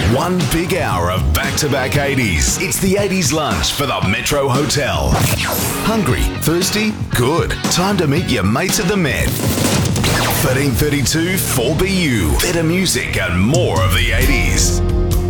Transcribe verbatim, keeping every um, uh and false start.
One big hour of back-to-back eighties. It's the eighties lunch for the Metro Hotel. Hungry? Thirsty? Good. Time to meet your mates at the Met. thirteen thirty-two four B U. Better music and more of the eighties.